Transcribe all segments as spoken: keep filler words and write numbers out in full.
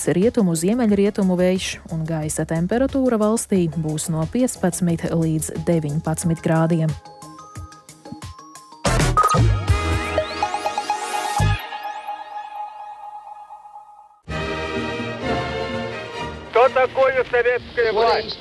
pūtīs rietumu ziemeļrietumu vējš un gaisa temperatūra valstī būs no piecpadsmit līdz deviņpadsmit grādiem. Что такое советская власть?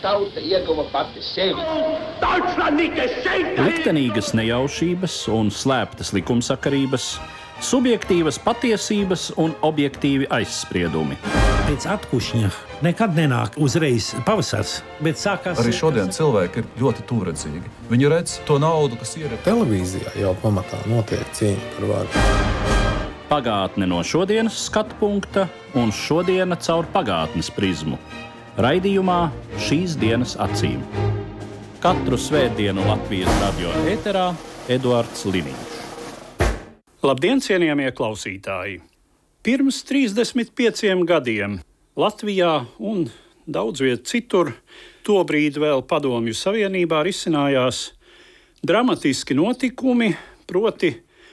Liktenīgas nejaušības un slēptas likumsakarības, subjektīvas patiesības un objektīvi aizspriedumi. Pēc atkušņa nekad nenāk uzreiz pavasars, bet sākās... Arī šodien cilvēki ir ļoti tuvredzīgi. Viņi redz to naudu, kas ir. Televīzijā jau pamatā notiek cīņa par varu. Pagātne no šodienas skatu punkta un šodiena caur pagātnes prizmu. Raidījumā šīs dienas acīm. Katru svētdienu Latvijas radio ēterā Eduards Liniņš. Labdien, cienījamie klausītāji! Pirms trīsdesmit pieciem gadiem Latvijā un daudz viet citur, tobrīd vēl Padomju Savienībā, risinājās dramatiski notikumi, proti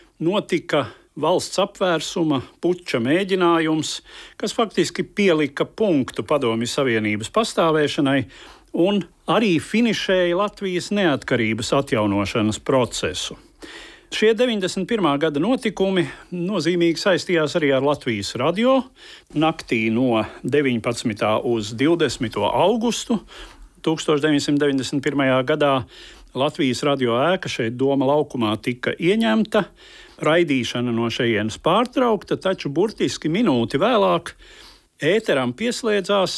notika valsts apvērsuma puča mēģinājums, kas faktiski pielika punktu Padomju Savienības pastāvēšanai un arī finišēja Latvijas neatkarības atjaunošanas procesu. Šie deviņdesmit pirmā gada notikumi nozīmīgi saistījās arī ar Latvijas radio. Naktī no deviņpadsmitā uz divdesmito augustu tūkstoš deviņsimt deviņdesmit pirmajā gadā Latvijas radio ēka šeit Doma laukumā tika ieņemta, raidīšana no šejienes pārtraukta, taču burtiski minūti vēlāk ēteram pieslēdzās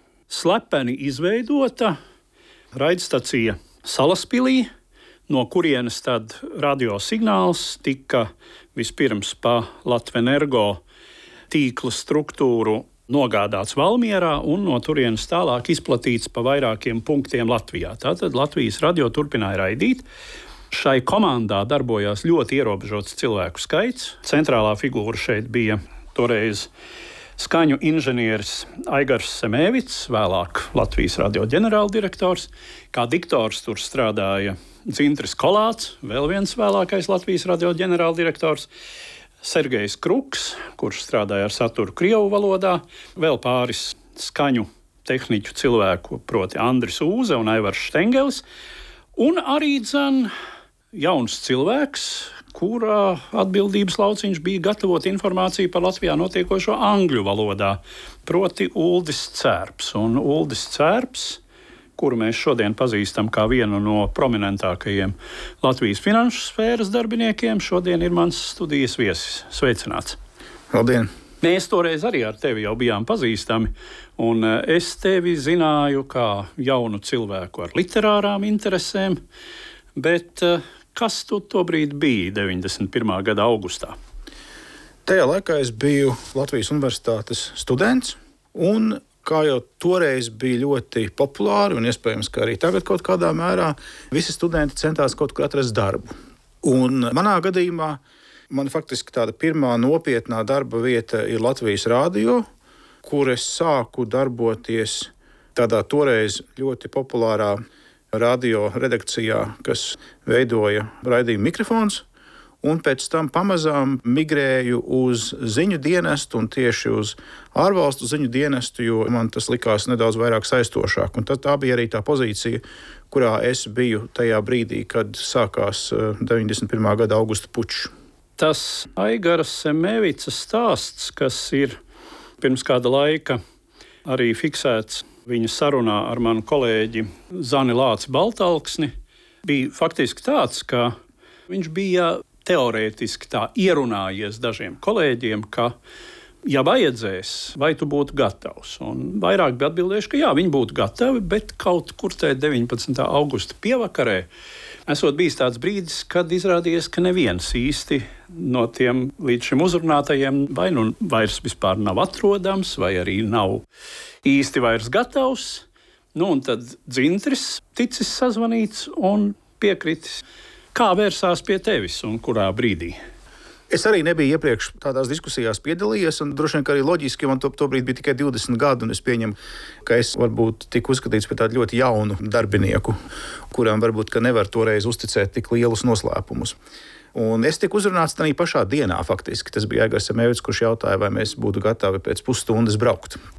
slepeni izveidota raidstacija Salaspilī, no kurienes tad radiosignāls tika vispirms pa Latvenergo tīkla struktūru nogādāts Valmierā un no turienes tālāk izplatīts pa vairākiem punktiem Latvijā. Tātad Latvijas radio turpināja raidīt. Šai komandā darbojās ļoti ierobežots cilvēku skaits. Centrālā figūra šeit bija toreiz skaņu inženieris Aigars Semēvits, vēlāk Latvijas radio ģenerāldirektors. Kā diktors tur strādāja Dzintris Kolāts, vēl viens vēlākais Latvijas radio ģenerāldirektors. Sergejs Kruks, kurš strādāja ar saturu krievu valodā, vēl pāris skaņu tehniķu cilvēku, proti Andris Ūze un Aivars Štengelis, un arī dzen jauns cilvēks, kurā atbildības lauciņš bija gatavot informāciju par Latvijā notiekošo angļu valodā, proti Uldis Cērps. Un Uldis Cērps, kuru mēs šodien pazīstam kā vienu no prominentākajiem Latvijas finanšu sfēras darbiniekiem, šodien ir mans studijas viesis. Sveicināts! Labdien! Mēs toreiz arī ar tevi jau bijām pazīstami, un es tevi zināju kā jaunu cilvēku ar literārām interesēm, bet kas tu tobrīd biji deviņdesmit pirmā gada augustā? Tajā laikā es biju Latvijas Universitātes students, un kā jau toreiz bija ļoti populāri, un iespējams, ka arī tagad kaut kādā mērā, visi studenti centās kaut kur atrast darbu. Un manā gadījumā man faktiski tāda pirmā nopietnā darba vieta ir Latvijas radio, kur es sāku darboties tādā toreiz ļoti populārā radio redakcijā, kas veidoja raidījumu Mikrofons, un pēc tam pamazām migrēju uz ziņu dienestu un tieši uz ārvalstu ziņu dienestu, jo man tas likās nedaudz vairāk saistošāk. Un tā bija arī tā pozīcija, kurā es biju tajā brīdī, kad sākās deviņdesmit pirmā gada augusta pučs. Tas Aigara Semēvica stāsts, kas ir pirms kāda laika arī fiksēts viņa sarunā ar manu kolēģi Zani Lāci Baltalksni, bija faktiski tāds, ka viņš bija teorētiski tā ierunājies dažiem kolēģiem, ka, ja vajadzēs, vai tu būtu gatavs. Un vairāk bija atbildējuši, ka jā, viņi būtu gatavi, bet kaut kur te deviņpadsmitā augusta pievakarē esot bijis tāds brīdis, kad izrādījies, ka neviens īsti no tiem līdz šim uzrunātajiem vai nu vairs vispār nav atrodams, vai arī nav īsti vairs gatavs. Nu, un tad Dzintris ticis sazvanīts un piekritis. Kā vērsās pie tevis un kurā brīdī? Es arī nebiju iepriekš tādās diskusijās piedalījies, un droši vien, ka arī loģiski, jo man to, tobrīd bija tikai divdesmit gadi, un es pieņemu, ka es varbūt tiku uzskatīts par tādu ļoti jaunu darbinieku, kuram varbūt ka nevar toreiz uzticēt tik lielus noslēpumus. Un es tiku uzrunāts arī pašā dienā faktiski. Tas bija Aigars Semēvits, kurš jautāja, vai mēs būtu gatavi pēc pusstundas braukt.